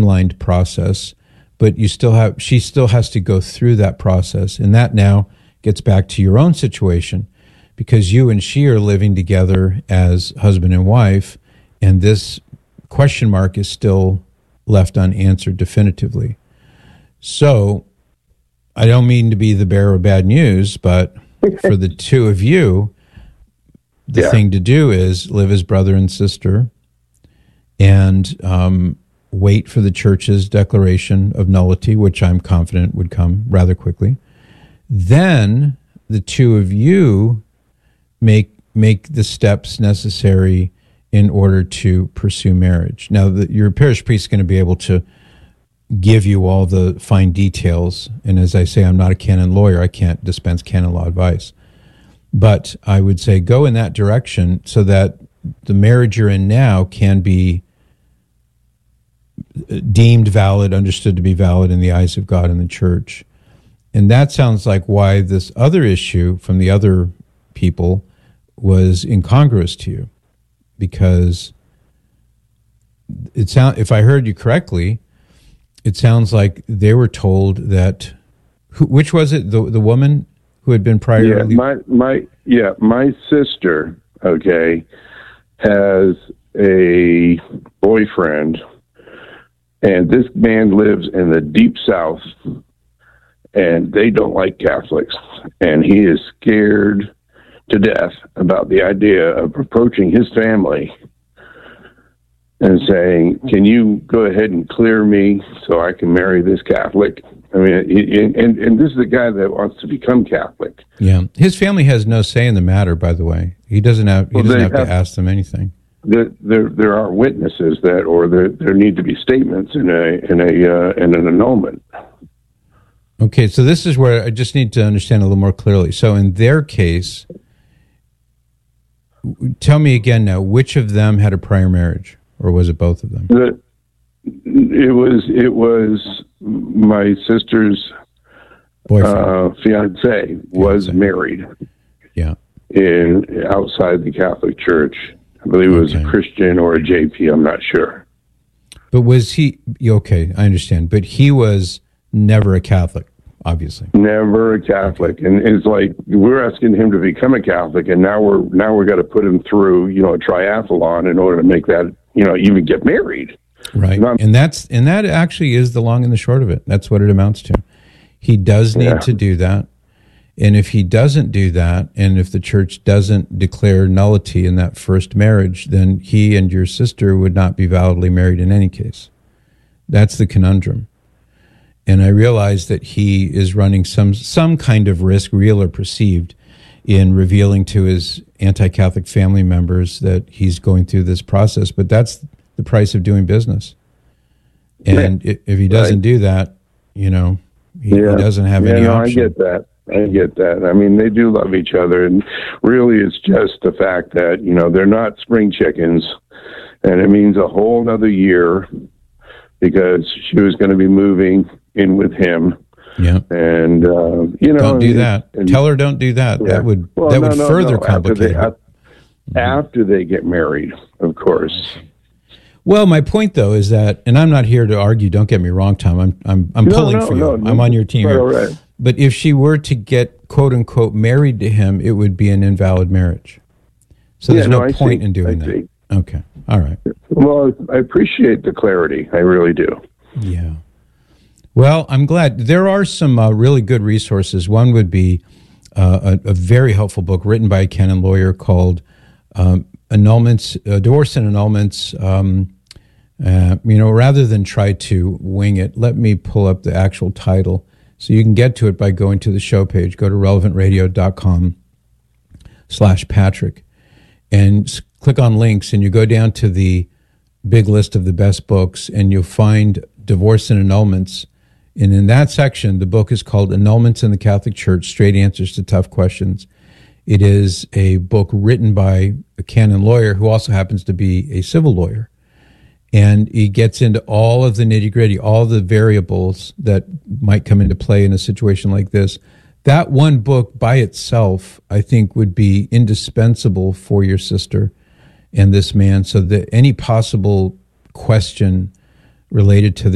streamlined process, but she still has to go through that process. And that now gets back to your own situation, because you and she are living together as husband and wife, and this question mark is still left unanswered definitively. So I don't mean to be the bearer of bad news, but for the two of you, the thing to do is live as brother and sister and wait for the church's declaration of nullity, which I'm confident would come rather quickly. Then the two of you make the steps necessary in order to pursue marriage. Now, your parish priest is going to be able to give you all the fine details. And as I say, I'm not a canon lawyer. I can't dispense canon law advice. But I would say go in that direction so that the marriage you're in now can be deemed valid, understood to be valid in the eyes of God and the church. And that sounds like why this other issue from the other people was incongruous to you, because if I heard you correctly, it sounds like they were told that, which was it, the woman who had been prior? My sister, has a boyfriend, and this man lives in the deep South, and they don't like Catholics, and he is scared to death about the idea of approaching his family and saying, can you go ahead and clear me so I can marry this Catholic? I mean, and this is a guy that wants to become Catholic. Yeah. His family has no say in the matter, by the way. He doesn't have to ask them anything. There are witnesses there need to be statements in an annulment. Okay, so this is where I just need to understand a little more clearly. So in their case, tell me again now, which of them had a prior marriage, or was it both of them? It was my sister's boyfriend, fiance was married. Yeah, outside the Catholic Church. I believe it was a Christian or a JP. I'm not sure. But was he okay? I understand, but he was never a Catholic. Obviously, never a Catholic, and it's like we're asking him to become a Catholic, and now we're got to put him through, a triathlon in order to make that, even get married. Right, and that actually is the long and the short of it. That's what it amounts to. He does need to do that, and if he doesn't do that, and if the church doesn't declare nullity in that first marriage, then he and your sister would not be validly married in any case. That's the conundrum. And I realize that he is running some kind of risk, real or perceived, in revealing to his anti-Catholic family members that he's going through this process. But that's the price of doing business. And if he doesn't do that, he doesn't have any option. I get that. I mean, they do love each other. And really, it's just the fact that, they're not spring chickens. And it means a whole other year, because she was going to be moving in with him. Yeah. And, don't do that. Tell her don't do that. Yeah. That would further complicate it. After they get married, of course. Well, my point though is that, and I'm not here to argue, don't get me wrong, Tom. I'm pulling for you. I'm on your team here. Right. But if she were to get quote unquote married to him, it would be an invalid marriage. So there's no point in doing that. Okay. All right. Well, I appreciate the clarity. I really do. Yeah. Well, I'm glad. There are some really good resources. One would be a very helpful book written by a canon lawyer called Annulments, Divorce and Annulments. Rather than try to wing it, let me pull up the actual title. So you can get to it by going to the show page. Go to relevantradio.com/Patrick and click on links, and you go down to the big list of the best books, and you'll find Divorce and Annulments. And in that section, the book is called Annulments in the Catholic Church, Straight Answers to Tough Questions. It is a book written by a canon lawyer who also happens to be a civil lawyer. And he gets into all of the nitty-gritty, all the variables that might come into play in a situation like this. That one book by itself, I think, would be indispensable for your sister and this man, so that any possible question related to